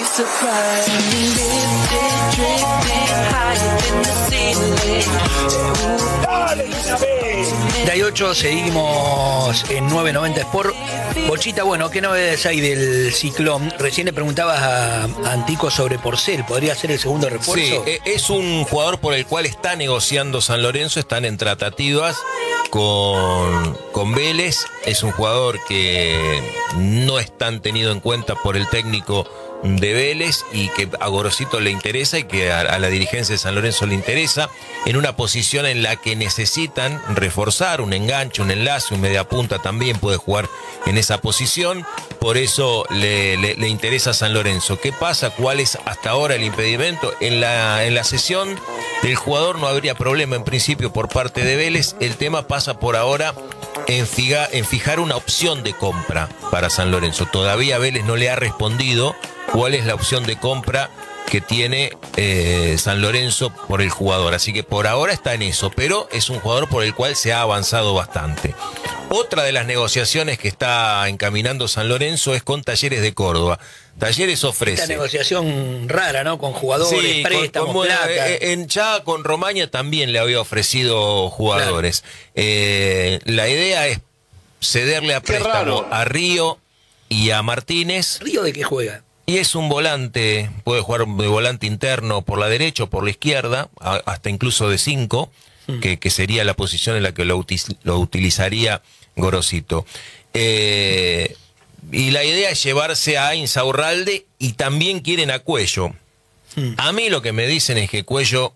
De 8 seguimos en 990 Sport. Bochita, bueno, ¿qué novedades hay del Ciclón? Recién le preguntabas a Antico sobre Porcel, ¿podría ser el segundo refuerzo? Sí, es un jugador por el cual está negociando San Lorenzo, están en tratativas con Vélez. Es un jugador que no es tan tenido en cuenta por el técnico de Vélez y que a Gorosito le interesa y que a la dirigencia de San Lorenzo le interesa, en una posición en la que necesitan reforzar un enganche, un enlace, un mediapunta también puede jugar en esa posición, por eso le interesa a San Lorenzo. ¿Qué pasa? ¿Cuál es hasta ahora el impedimento? En la sesión del jugador no habría problema en principio por parte de Vélez, el tema pasa por ahora en fijar una opción de compra para San Lorenzo. Todavía Vélez no le ha respondido cuál es la opción de compra que tiene San Lorenzo por el jugador. Así que por ahora está en eso, pero es un jugador por el cual se ha avanzado bastante. Otra de las negociaciones que está encaminando San Lorenzo es con Talleres de Córdoba. Talleres ofrece... Esta negociación rara, ¿no? Con jugadores, sí, préstamos, plata. Ya con Romaña también le había ofrecido jugadores. Claro. La idea es cederle a préstamo a Río y a Martínez. ¿Río de qué juega? Y es un volante, puede jugar de volante interno por la derecha o por la izquierda, hasta incluso de 5, que sería la posición en la que lo utilizaría Gorosito. Y la idea es llevarse a Insaurralde y también quieren a Cuello. A mí lo que me dicen es que Cuello,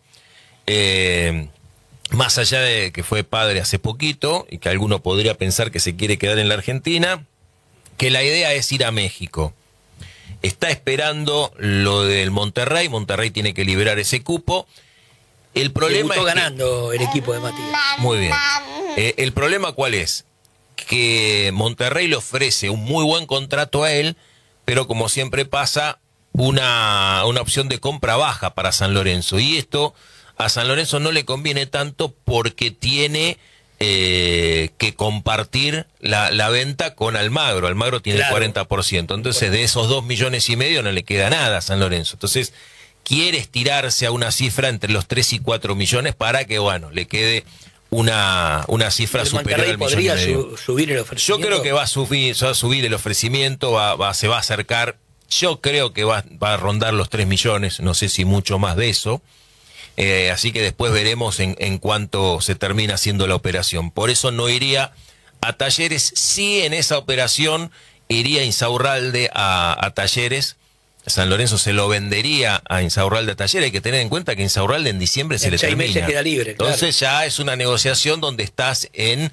más allá de que fue padre hace poquito, y que alguno podría pensar que se quiere quedar en la Argentina, que la idea es ir a México. Está esperando lo del Monterrey. Monterrey tiene que liberar ese cupo. El problema es ganando el equipo de Matías. Muy bien. El problema ¿cuál es? Que Monterrey le ofrece un muy buen contrato a él, pero como siempre pasa, una opción de compra baja para San Lorenzo. Y esto a San Lorenzo no le conviene tanto porque tiene que compartir la venta con Almagro. Almagro tiene claro. El 40%. Entonces, de esos 2,5 millones no le queda nada a San Lorenzo. Entonces, quiere estirarse a una cifra entre los 3 y 4 millones para que, bueno, le quede una cifra superior al millón y medio. Subir el ofrecimiento. Yo creo que va a subir el ofrecimiento, se va a acercar. Yo creo que va a rondar los 3 millones, no sé si mucho más de eso. Así que después veremos en cuánto se termina haciendo la operación. Por eso no iría a Talleres. Sí, en esa operación iría Insaurralde a Talleres. San Lorenzo se lo vendería a Insaurralde a Talleres. Hay que tener en cuenta que Insaurralde en diciembre se le termina. 6 meses queda libre. Entonces ya es una negociación donde estás en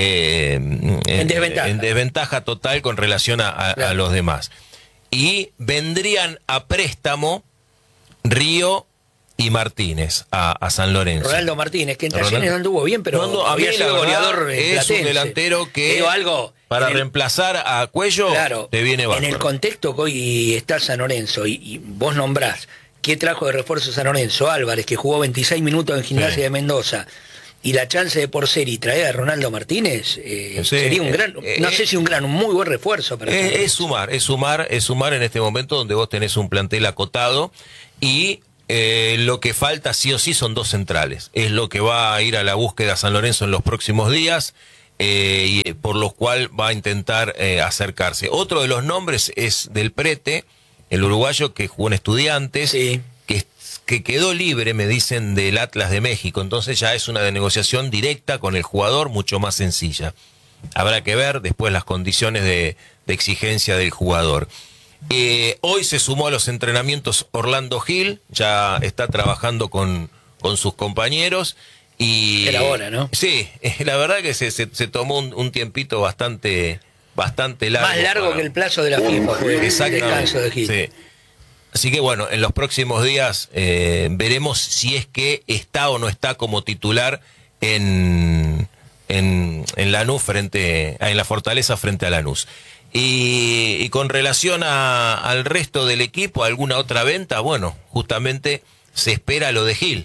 desventaja total con relación a los demás. Y vendrían a préstamo Río y Martínez a San Lorenzo. Ronaldo Martínez, que en Talleres no anduvo bien, pero había sido goleador es un delantero que para reemplazar a Cuello te viene bárbaro. En el contexto que hoy está San Lorenzo y vos nombrás qué trajo de refuerzo San Lorenzo, Álvarez, que jugó 26 minutos en Gimnasia de Mendoza, y la chance de Porcel y traer a Ronaldo Martínez, sería un gran, no sé si un muy buen refuerzo para es sumar en este momento donde vos tenés un plantel acotado y lo que falta sí o sí son 2 centrales. Es lo que va a ir a la búsqueda San Lorenzo en los próximos días y por lo cual va a intentar acercarse. Otro de los nombres es Del Prete, el uruguayo que jugó en Estudiantes, que quedó libre, me dicen, del Atlas de México. Entonces ya es una negociación directa con el jugador, mucho más sencilla. Habrá que ver después las condiciones de exigencia del jugador. Hoy se sumó a los entrenamientos Orlando Gil, ya está trabajando con sus compañeros y era hora, ¿no? Sí, la verdad que se tomó un tiempito bastante largo. Más largo que el plazo de la FIFA. Exactamente. De Gil. Sí. Así que bueno, en los próximos días veremos si es que está o no está como titular en Lanús en la Fortaleza frente a Lanús. Y con relación al resto del equipo, alguna otra venta, bueno, justamente se espera lo de Gil,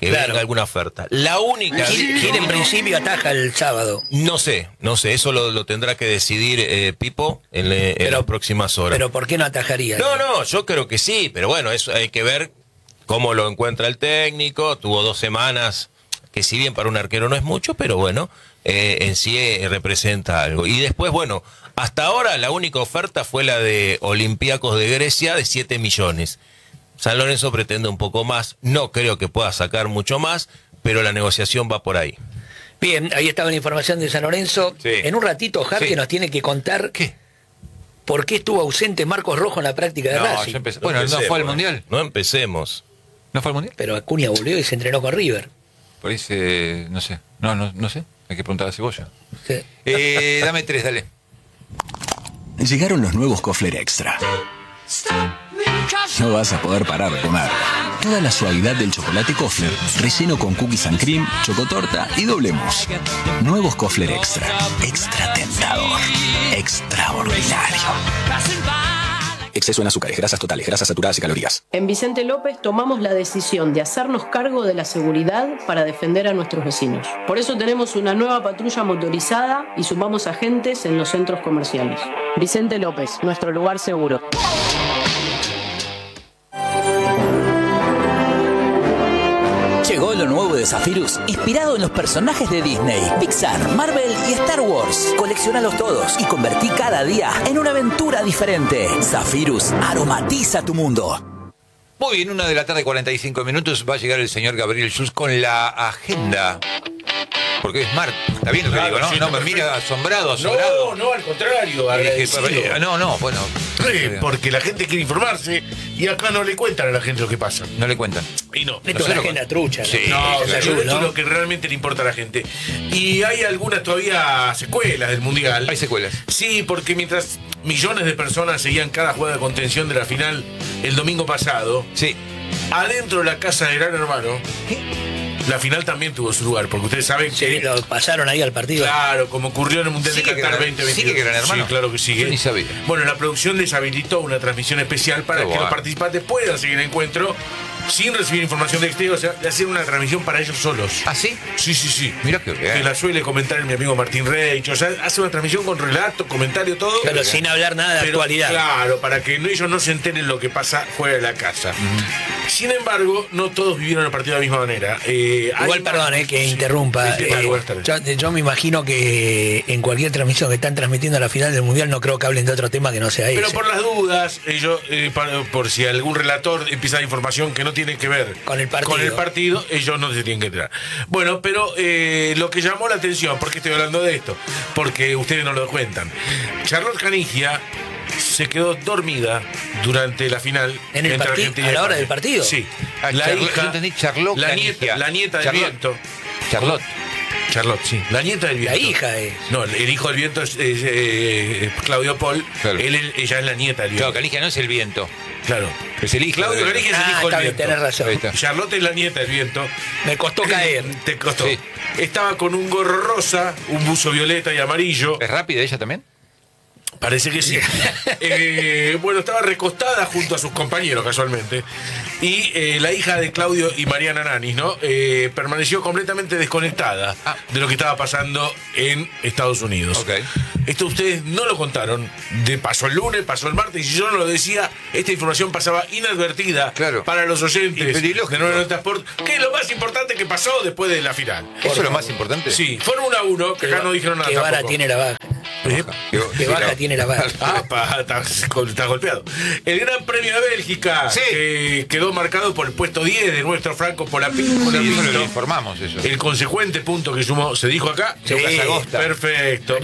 que venga alguna oferta. La única... Gil en principio ataja el sábado. No sé, eso lo tendrá que decidir Pipo en las próximas horas. Pero ¿por qué no atajaría? No, yo creo que sí, pero bueno, eso hay que ver cómo lo encuentra el técnico. Tuvo 2 semanas, que si bien para un arquero no es mucho, pero bueno, en sí representa algo. Y después, bueno, hasta ahora la única oferta fue la de Olympiacos de Grecia de 7 millones. San Lorenzo pretende un poco más, no creo que pueda sacar mucho más, pero la negociación va por ahí. Bien, ahí estaba la información de San Lorenzo. Sí. En un ratito, Jarque nos tiene que contar por qué estuvo ausente Marcos Rojo en la práctica de Racing. Bueno, no fue al Mundial. No empecemos. ¿No fue al Mundial? Pero Acuña volvió y se entrenó con River. Por ahí no sé. No sé. Hay que preguntar a Cebolla. Sí. Dame 3, dale. Llegaron los nuevos Kofler Extra. No vas a poder parar de comer. Toda la suavidad del chocolate Kofler, relleno con cookies and cream, chocotorta y doble mousse. Nuevos Kofler Extra. Extra tentador. Extraordinario. Exceso en azúcares, grasas totales, grasas saturadas y calorías. En Vicente López tomamos la decisión de hacernos cargo de la seguridad para defender a nuestros vecinos. Por eso tenemos una nueva patrulla motorizada y sumamos agentes en los centros comerciales. Vicente López, nuestro lugar seguro. Llegó lo nuevo de Zephyrus, inspirado en los personajes de Disney, Pixar, Marvel y Star Wars. Colecciónalos todos y convertí cada día en una aventura diferente. Zephyrus, aromatiza tu mundo. Muy bien, 1:45 va a llegar el señor Gabriel Schulz con la agenda. Porque es martes. Está bien lo que digo, ¿no? Sí, no, me mira asombrado. No, al contrario. Bueno. Porque la gente quiere informarse y acá no le cuentan a la gente lo que pasa. No le cuentan. Y no. Esto es una agenda trucha. Sí, Esto es lo que realmente le importa a la gente. Y hay algunas todavía secuelas del Mundial. Hay secuelas. Sí, porque mientras millones de personas seguían cada jugada de contención de la final el domingo pasado, sí, adentro de la casa de Gran Hermano, la final también tuvo su lugar, porque ustedes saben que... Sí, lo pasaron ahí al partido. Claro, como ocurrió en el Mundial de Qatar 2022. ¿Sigue Gran Hermano? Sí, claro que sigue. Yo ni sabía. Bueno, la producción deshabilitó una transmisión especial para que los participantes puedan seguir el encuentro sin recibir información de exterior, o sea, de hacer una transmisión para ellos solos. ¿Ah, sí? Sí. Mira qué bien. Que la suele comentar mi amigo Martín Reich, o sea, hace una transmisión con relato, comentario, todo. Pero sin hablar nada de actualidad. Claro, para que ellos no se enteren lo que pasa fuera de la casa. Sin embargo, no todos vivieron el partido de la misma manera. Igual, perdón, que interrumpa. Buenas tardes. Yo me imagino que en cualquier transmisión que están transmitiendo la final del Mundial no creo que hablen de otro tema que no sea Pero ese. por las dudas, ellos, por si algún relator empieza a dar información que no tiene que ver con el partido, ellos no se tienen que enterar. Bueno, pero lo que llamó la atención, ¿por qué estoy hablando de esto? Porque ustedes no lo cuentan. Charlotte Canigia se quedó dormida durante la final entre Argentina y España. ¿A la hora del partido? Sí. La hija, yo entendí Charlotte, la nieta del viento. Charlotte, sí. La nieta del viento. La hija es. No, el hijo del viento es Claudio Paul. Claro. Ella es la nieta del viento. Claro, Canigia no es el viento. Claro. Es el hijo. Claudio Canigia es el hijo del viento. Tenés razón. Charlotte es la nieta del viento. Me costó caer. Te costó. Sí. Estaba con un gorro rosa, un buzo violeta y amarillo. ¿Es rápida ella también? Parece que sí. Bueno, estaba recostada junto a sus compañeros, casualmente. Y la hija de Claudio y Mariana Nanis, ¿no? Permaneció completamente desconectada de lo que estaba pasando en Estados Unidos. Okay. Esto ustedes no lo contaron. Pasó el lunes, pasó el martes, y si yo no lo decía, esta información pasaba inadvertida para los oyentes de 990 Sport, que es lo más importante que pasó después de la final. ¿Eso es lo más importante? Sí, fueron 1-1, que acá no dijeron nada. Que Vara tampoco. tiene la baja. Que baja tiene la baja. Está golpeado. El Gran Premio de Bélgica, que quedó marcado por el puesto 10 de nuestro Franco Colapinto. Lo informamos eso. El consecuente punto que sumó, se dijo acá. Sí, Perfecto.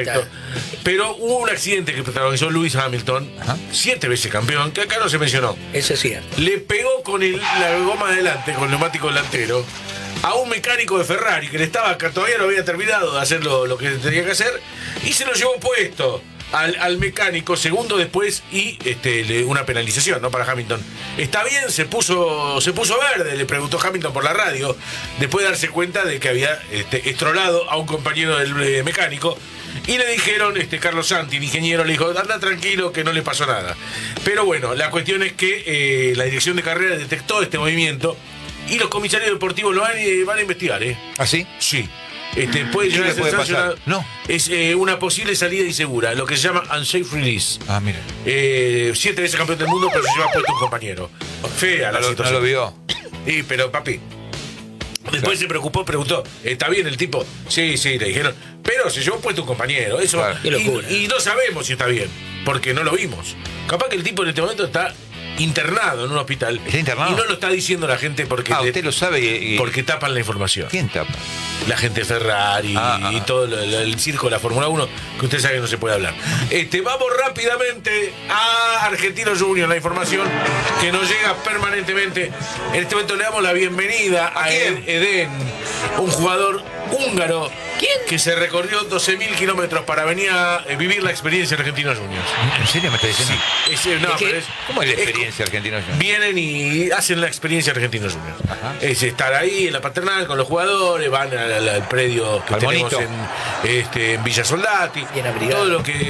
Pero hubo un accidente que protagonizó Lewis Hamilton, 7 veces campeón, que acá no se mencionó. Eso es cierto. Le pegó con la goma adelante, con el neumático delantero, a un mecánico de Ferrari que todavía no había terminado de hacer lo que tenía que hacer, y se lo llevó puesto al mecánico segundo después, y una penalización, ¿no? Para Hamilton. ¿Está bien? Se puso verde, le preguntó Hamilton por la radio, después de darse cuenta de que había estrolado a un compañero del mecánico. Y le dijeron, Carlos Santi, el ingeniero, le dijo, anda tranquilo que no le pasó nada. Pero bueno, la cuestión es que la dirección de carrera detectó este movimiento Y los comisarios deportivos lo van a investigar, ¿eh? ¿Ah, sí? Sí. Puede llegar a ser puede sancionado. pasar? No. Es una posible salida insegura, lo que se llama unsafe release. Ah, mira. 7 veces campeón del mundo, pero se lleva puesto un compañero. Fea la No situación. lo vio. Sí, pero papi. Después se preocupó, preguntó, ¿está bien el tipo? Sí, le dijeron. Pero se llevó puesto un compañero. Eso. Claro. Qué locura. Y no sabemos si está bien, porque no lo vimos. Capaz que el tipo en este momento está internado en un hospital. ¿Está internado? Y no lo está diciendo la gente porque, Usted lo sabe y... porque tapan la información. ¿Quién tapa? La gente de Ferrari y todo el circo de la Fórmula 1, que usted sabe que no se puede hablar. Vamos rápidamente a Argentinos Juniors, la información que nos llega permanentemente. En este momento le damos la bienvenida a Eden, un jugador húngaro. ¿Quién? Que se recorrió 12.000 kilómetros para venir a vivir la experiencia de Argentinos Juniors. ¿En serio me está diciendo? Sí, ¿Cómo es la experiencia argentina? Vienen y hacen la experiencia Argentinos Juniors. Ajá. Es estar ahí en la paternal con los jugadores, van al predio que Al tenemos monito. en Villa Soldati. Bien abrigado.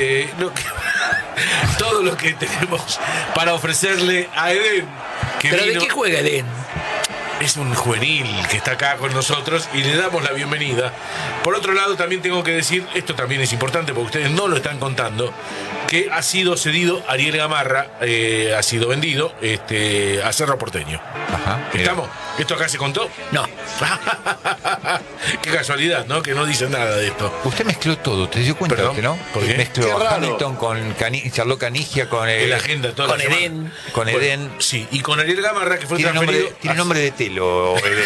Todo lo que tenemos para ofrecerle a Eden. ¿Pero de qué juega Eden? Es un juvenil que está acá con nosotros y le damos la bienvenida. Por otro lado, también tengo que decir, esto también es importante porque ustedes no lo están contando, que ha sido cedido Ariel Gamarra, ha sido vendido a Cerro Porteño. Ajá. ¿Estamos? ¿Esto acá se contó? No. Qué casualidad, ¿no? Que no dicen nada de esto. Usted mezcló todo, ¿te dio cuenta? Perdón, Usted, ¿no? ¿por qué? Mezcló Qué a raro. Hamilton con charló Canigia con En la agenda toda Con la semana. Eden. Con Bueno, Eden. Sí, y con Ariel Gamarra, que fue Tiene transferido. nombre de telo, Eden.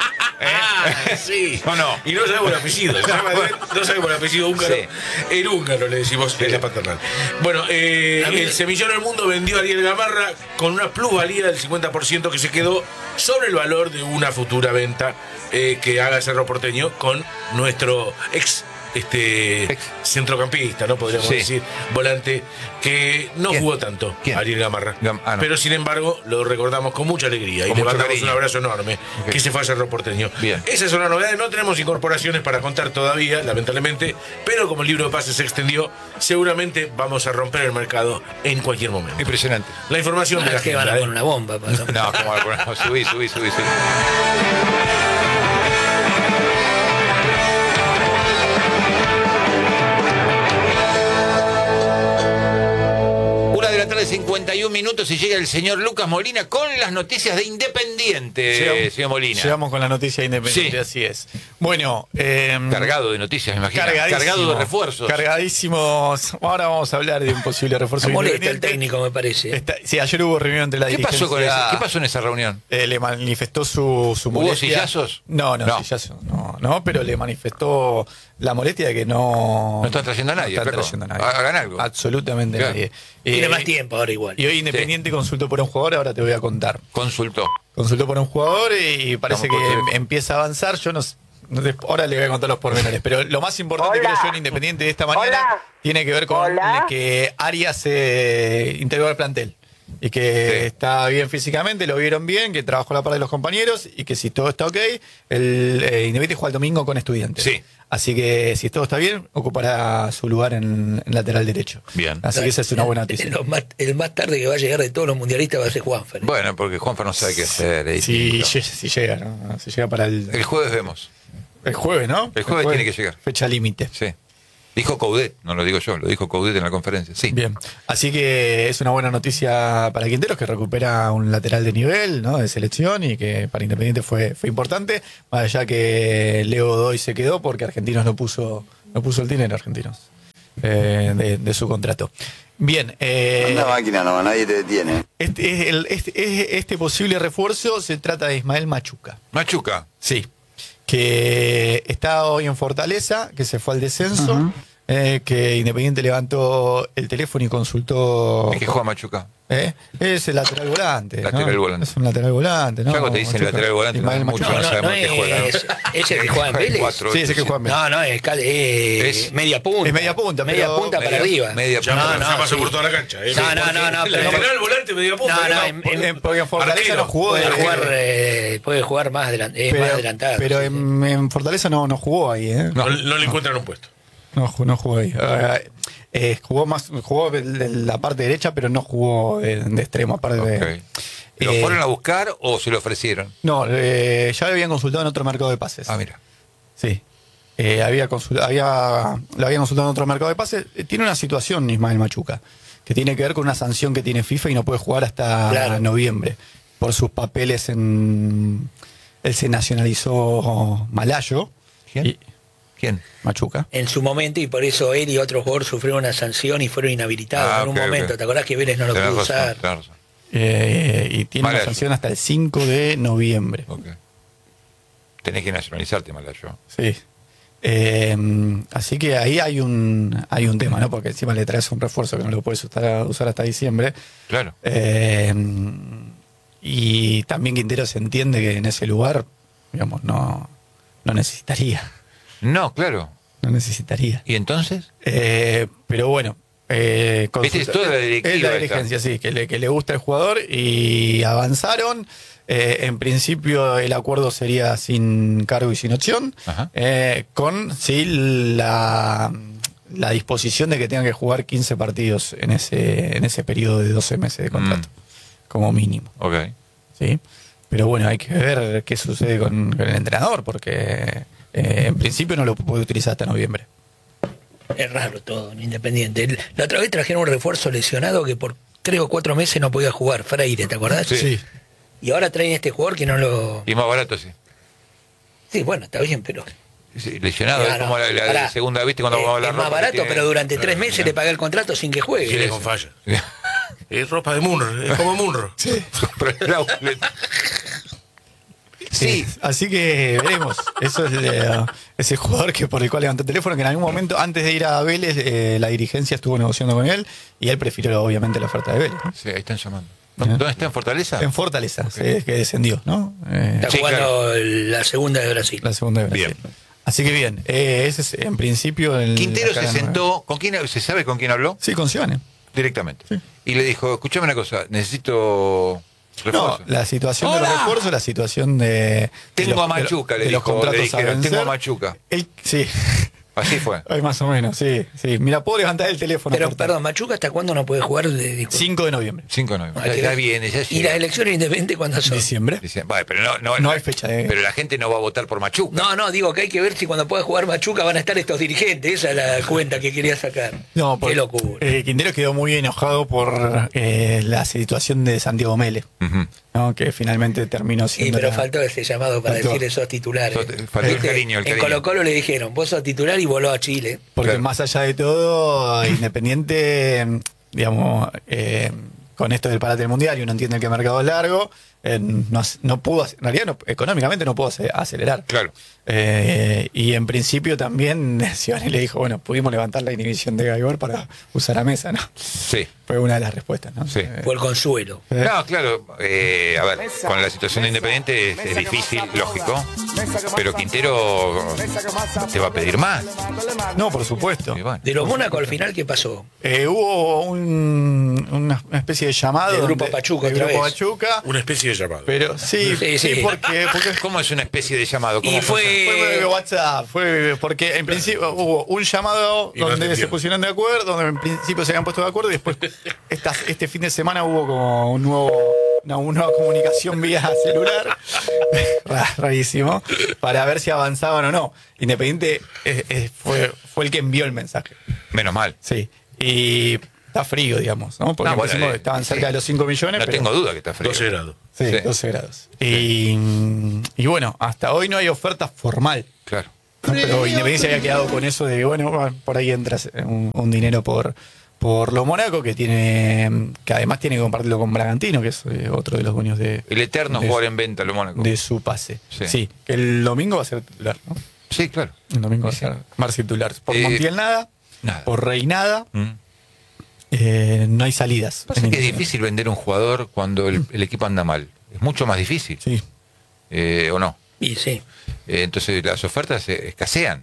Sí. ¿O no? Y no sabemos el apellido. Se llama Eden, no sabemos el apellido húngaro. Sí. El húngaro le decimos en la paternal. Bueno, el semillero del mundo vendió a Ariel Gamarra con una plusvalía del 50% que se quedó sobre el valor de una futura venta que haga Cerro Porteño con nuestro ex centrocampista, ¿no? Podríamos Sí. decir, volante, que no ¿Quién? jugó tanto, ¿Quién? Ariel Gamarra. No. Pero sin embargo, lo recordamos con mucha alegría y Con le mucho mandamos cariño. un abrazo enorme, Ok. que se fue a Cerro Porteño. Bien. Esas son las novedades, no tenemos incorporaciones para contar todavía, lamentablemente, pero como el libro de pases se extendió, seguramente vamos a romper el mercado en cualquier momento. Impresionante. La información de la Es que van a agenda, poner una bomba. Pato. No, ¿cómo va a poner? Subí. Una de la tarde, 51 minutos, y llega el señor Lucas Molina con las noticias de Independiente, señor Molina. Llegamos con la noticia Independiente, Sí. así es. Bueno, Cargado de noticias, me imagino. cargadísimo, Cargado de refuerzos. Cargadísimos. Ahora vamos a hablar de un posible refuerzo Se molesta el Independiente. técnico, me parece. Sí, ayer hubo reunión entre la ¿Qué dirigencia. pasó en esa reunión? Le manifestó su ¿Hubo molestia. sillazos? No, No. sillazos, no, pero le manifestó la molestia de que no... No están trayendo a nadie, No están flaco. trayendo a nadie. Hagan algo. Absolutamente Claro. nadie. Tiene más tiempo ahora igual. Y hoy Independiente consultó por un jugador, ahora te voy a contar. Consultó. Consultó por un jugador y parece Vamos por que teléfono. empieza a avanzar. Yo no sé, ahora le voy a contar los pormenores, pero lo más importante creo yo en Independiente de esta mañana tiene que ver con que Arias se integró al plantel y que está bien físicamente, lo vieron bien, que trabajó a la par de los compañeros y que si todo está ok, el Independiente juega el domingo con Estudiantes. Sí. Así que si todo está bien, ocupará su lugar en lateral derecho. Bien. Así que esa es una buena noticia. El más tarde que va a llegar de todos los mundialistas va a ser Juanfer. Bueno, porque Juanfer no sabe qué hacer. es Si distinto. llega, ¿no? Si llega para El jueves vemos. el jueves, ¿no? El jueves tiene que llegar. Fecha límite. Sí. Dijo Coudet, no lo digo yo, lo dijo Coudet en la conferencia. Sí. Bien, así que es una buena noticia para Quinteros, que recupera un lateral de nivel, ¿no? De selección, y que para Independiente fue importante, más allá que Leo Doy se quedó porque Argentinos no puso el dinero, Argentinos, de su contrato. Bien, Anda máquina, no, nadie te detiene. este posible refuerzo se trata de Ismael Machuca. Machuca. Sí, que está hoy en Fortaleza, que se fue al descenso, que Independiente levantó el teléfono y consultó. ¿Es que juega Machuca? Es el lateral volante. Lateral ¿no? volante. Es un lateral volante, ¿no? Flaco te dicen Machuca. lateral volante, Ismael mucho Machuca. no sabemos qué juega. ¿Es el que juega en Vélez? Sí, ese que juega en Vélez. No, es media punta. Es media punta, Media pero- punta para arriba. Media Ya, punta. ya pasó sí. por toda la cancha. No, pero- Lateral, volante, media punta. Porque en Fortaleza Arquero. no jugó. Puede jugar más, más adelantado. Pero sí, en Fortaleza no jugó ahí, ¿eh? No le encuentran un puesto. No jugó ahí. Jugó de la parte derecha, pero no jugó de extremo. Aparte Ok. ¿Lo fueron a buscar o se lo ofrecieron? No, ya lo habían consultado en otro mercado de pases. Ah, mira. Sí. Lo habían consultado en otro mercado de pases. Tiene una situación, Ismael Machuca, que tiene que ver con una sanción que tiene FIFA y no puede jugar hasta noviembre. Por sus papeles en... Él se nacionalizó malayo. ¿Quién? Machuca. En su momento, y por eso él y otros jugadores sufrieron una sanción y fueron inhabilitados en un momento. ¿Te acordás que Vélez no lo pudo usar? Y tiene una sanción hasta el 5 de noviembre. Okay. Tenés que nacionalizarte, malayo. Sí. Así que ahí hay un tema, ¿no? Porque encima le traes un refuerzo que no lo puedes usar hasta diciembre. Claro. Y también Quintero se entiende que en ese lugar, digamos, no necesitaría. No, claro. No necesitaría. ¿Y entonces? Pero bueno. Viste, es toda la directiva. Es la dirigencia, sí, que le gusta el jugador y avanzaron. En principio el acuerdo sería sin cargo y sin opción, con la disposición de que tengan que jugar 15 partidos en ese periodo de 12 meses de contrato, como mínimo. Okay. ¿Sí? Pero bueno, hay que ver qué sucede con el entrenador, porque en principio no lo puede utilizar hasta noviembre. Es raro todo en Independiente. La otra vez trajeron un refuerzo lesionado que por 3 o 4 meses no podía jugar, Freire, ¿te acordás? Sí. Y ahora traen este jugador que no lo... Y más barato, sí. Sí, bueno, está bien, pero... Sí, lesionado, es como la segunda, ¿viste? Cuando vamos a hablar es más barato, pero durante 3 meses le paga el contrato sin que juegue. Viene con falla. Es ropa de Munro, es como Munro. Sí. Sí. Así que veremos. Eso es el jugador por el cual levantó el teléfono, que en algún momento, antes de ir a Vélez, la dirigencia estuvo negociando con él y él prefirió obviamente la oferta de Vélez, ¿no? Sí, ahí están llamando. ¿Dónde está? ¿En Fortaleza? En Fortaleza, okay. Que descendió, ¿no? Está jugando la segunda de Brasil. La segunda de Brasil. Bien. Así que bien, ese es en principio... Quintero se sentó, ¿con quién? ¿Se sabe con quién habló? Sí, con Sione. Directamente. Sí. Y le dijo, escuchame una cosa, necesito... refuerzo. No, la situación de los refuerzos, la situación de... Tengo a Machuca, le dijo, le dijeron, tengo a Machuca. Sí. Así fue. Ay, más o menos, sí. Mira, puedo levantar el teléfono. Pero, perdón, ¿Machuca hasta cuándo no puede jugar? 5 de noviembre. 5 de noviembre. Ya viene, ya ¿Y las elecciones independientes cuándo son? Diciembre. Vale, pero no hay fecha de... Pero la gente no va a votar por Machuca. No, digo que hay que ver si cuando pueda jugar Machuca van a estar estos dirigentes. Esa es la cuenta que quería sacar. No, qué locura. Quintero quedó muy enojado por la situación de Santiago Mele, ¿no? Que finalmente terminó siendo... pero faltó ese llamado para decir esos titulares. Faltó el cariño. En Colo-Colo le dijeron, vos sos titular y voló a Chile. Porque más allá de todo, Independiente, digamos, con esto del parate del mundial, y uno entiende que el mercado es largo, no pudo, en realidad económicamente no pudo acelerar. Claro. Y en principio también Sione le dijo, bueno, pudimos levantar la inhibición de Gaibor para usar a Mesa, ¿no? Sí. Fue una de las respuestas, ¿no? Sí. Fue el consuelo. No, claro, a ver, con la situación de Independiente es difícil, lógico, pero Quintero te va a pedir más. No, por supuesto. Bueno. De los Mónaco al final, ¿qué pasó? Hubo una especie de llamado. Del Grupo Pachuca, otra vez. Pachuca. Una especie de llamado. Pero sí, porque ¿Cómo es una especie de llamado? Y fue WhatsApp, fue porque en principio hubo un llamado donde se pusieron de acuerdo, donde en principio se habían puesto de acuerdo y después este fin de semana hubo como una nueva comunicación vía celular, rarísimo, para ver si avanzaban o no. Independiente fue el que envió el mensaje. Menos mal. Sí, y está frío, digamos, ¿no? Porque estaban cerca de los 5 millones. No tengo duda que está frío. 12 grados. Sí, 12 grados. Y bueno, hasta hoy no hay oferta formal. Claro. ¿No? Pero Independencia había quedado con eso de, bueno, por ahí entras un dinero por lo Mónaco, que además tiene que compartirlo con Bragantino, que es otro de los dueños de... El eterno jugador en venta, lo Mónaco. De su pase. Sí, que el domingo va a ser titular, ¿no? Sí, claro. El domingo va a ser más titular. Por Montiel nada, por Rey nada. No hay salidas. Pasa que es difícil vender un jugador cuando el equipo anda mal. Es mucho más difícil. Sí. ¿O no? Y sí. Entonces las ofertas escasean.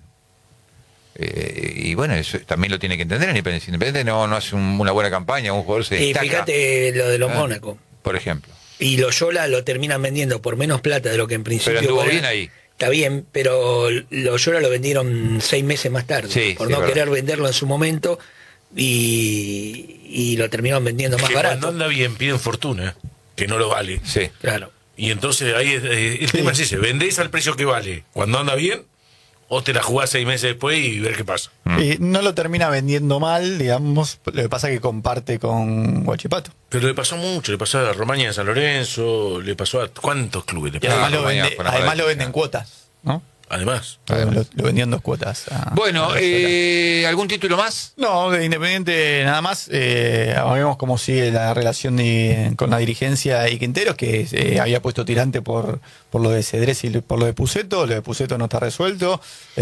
Y bueno, eso también lo tiene que entender Independiente. Independiente no hace una buena campaña, un jugador se destaca. Y fíjate lo de los Mónaco. Por ejemplo. Y los Yola lo terminan vendiendo por menos plata de lo que en principio... Pero anduvo bien ahí. Está bien, pero los Yola lo vendieron 6 meses más tarde. Por no querer venderlo en su momento y lo terminaron vendiendo más barato. Cuando anda bien piden fortuna. que no lo vale. Sí. Claro. Y entonces ahí el tema es ese, vendés al precio que vale cuando anda bien, o te la jugás 6 meses después y ver qué pasa. Y no lo termina vendiendo mal, digamos, lo que pasa es que comparte con Huachipato. Pero le pasó mucho, le pasó a Romaña de San Lorenzo, le pasó a cuántos clubes le Y pasó. además lo vende en cuotas, ¿no? Además. Lo vendió en 2 cuotas. Bueno, ¿algún título más? No, de Independiente nada más. Vemos cómo sigue la relación con la dirigencia y Quinteros, que había puesto tirante por lo de Cedrés y por lo de Pusetto. Lo de Pusetto no está resuelto.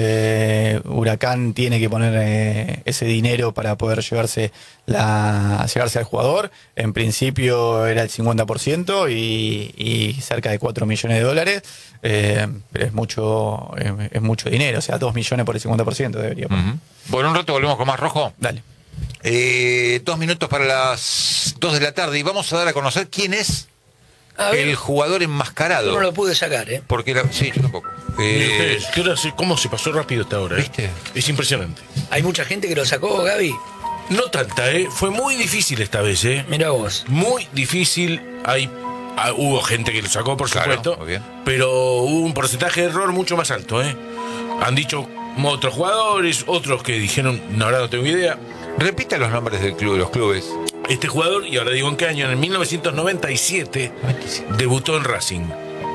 Huracán tiene que poner ese dinero para poder llevarse al jugador. En principio era el 50% y cerca de $4 millones. Pero es mucho dinero, o sea, 2 millones por el 50% debería poner. Bueno, un rato volvemos con más Rojo. Dale. 2 minutos para las 2 de la tarde y vamos a dar a conocer quién es el jugador enmascarado. Yo no lo pude sacar, ¿eh? Porque sí, yo tampoco. ¿Cómo se pasó rápido esta hora? ¿Viste? Es impresionante. Hay mucha gente que lo sacó, Gaby. No tanta, fue muy difícil esta vez, Mirá vos. Muy difícil. Hubo gente que lo sacó, por supuesto, muy bien. pero hubo un porcentaje de error mucho más alto. Han dicho otros jugadores, otros que dijeron, no, ahora no tengo idea. Repita los nombres del club, de los clubes. Este jugador, y ahora digo en qué año, en 1997 debutó en Racing.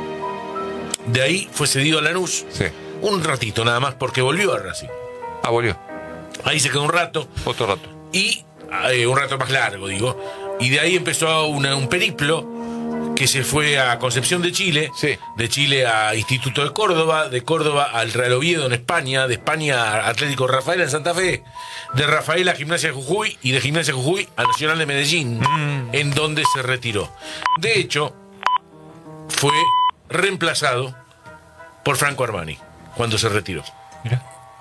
De ahí fue cedido a Lanús. Sí. Un ratito nada más, porque volvió a Racing. Volvió. Ahí se quedó un rato. Otro rato. Y un rato más largo, digo. Y de ahí empezó un periplo que se fue a Concepción de Chile, sí. De Chile a Instituto de Córdoba al Real Oviedo en España, de España a Atlético Rafaela en Santa Fe, de Rafaela a Gimnasia de Jujuy y de Gimnasia de Jujuy a Nacional de Medellín, en donde se retiró. De hecho, fue reemplazado por Franco Armani cuando se retiró. Mira.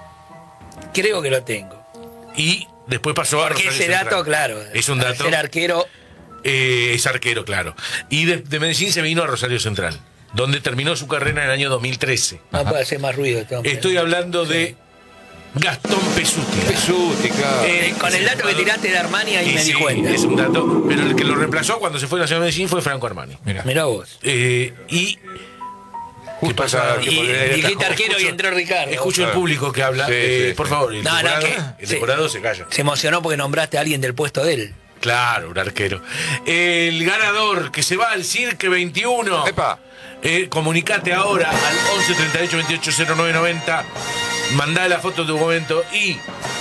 Creo que lo tengo. Y después pasó a Porque Rosario ese dato, Central. claro. Es un dato. Ser arquero. Es arquero, claro. Y de Medellín se vino a Rosario Central, donde terminó su carrera en el año 2013. No puede hacer más ruido. Estoy hablando de Gastón Pesuti. Pesuti, claro. Con el dato que tiraste de Armani ahí me di cuenta. Es un dato, pero el que lo reemplazó cuando se fue a Nacional de Medellín fue Franco Armani. Mirá vos. Y justo pasa? Dijiste arquero y entró Ricardo. Escucho el público que habla. Por favor, el decorado se calla. Se emocionó porque nombraste a alguien del puesto de él. Claro, un arquero. El ganador que se va al Cirque 21. ¡Epa! Comunicate ahora al 11 38 28 09 90. Mandá la foto de tu momento y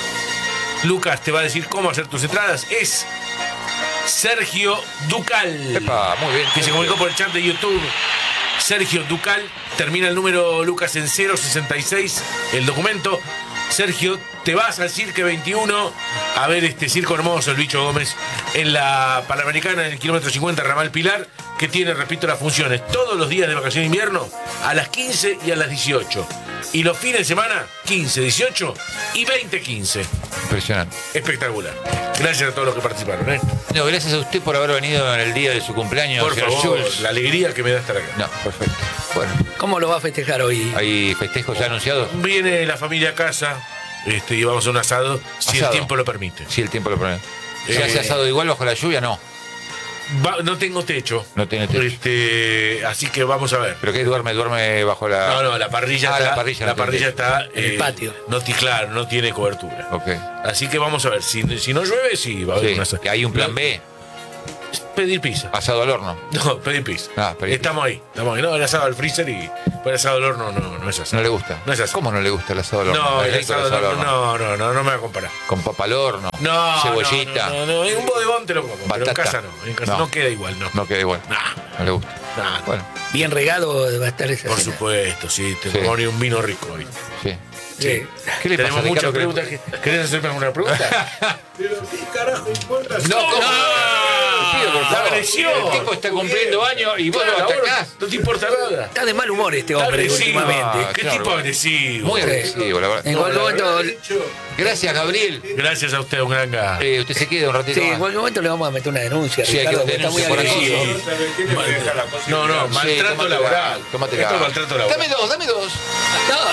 Lucas te va a decir cómo hacer tus entradas. Es Sergio Ducal. ¡Epa! Muy bien. Que se comunicó por el chat de YouTube. Sergio Ducal. Termina el número, Lucas, en 066. El documento. Sergio, te vas al Cirque 21 a ver este circo hermoso, el Bicho Gómez, en la Panamericana, en el kilómetro 50, Ramal Pilar, que tiene, repito, las funciones todos los días de vacaciones de invierno a las 15 y a las 18. Y los fines de semana, 15, 18 y 20, 15. Impresionante. Espectacular. Gracias a todos los que participaron. No, gracias a usted por haber venido en el día de su cumpleaños. Por favor, Jules. La alegría que me da estar acá. No, perfecto. Bueno. ¿Cómo lo va a festejar hoy? ¿Hay festejos ya anunciados? Viene la familia a casa y vamos a un asado, si el tiempo lo permite. Si el tiempo lo permite. ¿Se hace asado igual bajo la lluvia? No. No tengo techo. No tiene techo. Así que vamos a ver. ¿Pero qué duerme bajo la...? No, la parrilla está... La parrilla está... en el patio. Claro, no tiene cobertura. Ok. Así que vamos a ver. Si no llueve, sí va a haber un asado. ¿Hay un plan B? Pedir pizza. ¿Asado al horno? No, pedir pizza. Pedir Estamos ahí. No, el asado al freezer y el asado al horno no es así. ¿No le gusta? No es así. ¿Cómo no le gusta el asado al horno? No, el asado al horno no me va a comparar. ¿Con papa al horno? No. ¿Cebollita? No. En un bodegón te lo como. Pero en casa no. En casa no queda igual, ¿no? No queda igual. No le gusta. Bueno. Bien regado va a estar esa Por cena. supuesto, sí. Te poner un vino rico hoy. Sí. Sí. ¿Qué le pasa, Tenemos muchas Ricardo? preguntas. ¿Querés hacerme alguna pregunta? Pero qué carajo importa. No, pido, por favor. Agresión. El tipo está cumpliendo años y vos lo atacás. No te importa nada. Está de mal humor este hombre Agresivo. últimamente. ¿Qué claro. tipo agresivo? Muy agresivo, la verdad. En cualquier momento, Gracias, Gabriel. Gracias a usted, un gran gato. Usted se queda un ratito sí, en más. cualquier momento le vamos a meter una denuncia. Sí, hay que Ricardo, porque está muy denuncia por agresivo. aquí. No, maltrato tómatela. laboral. Tómatela. Esto es maltrato laboral. Dame dos. No,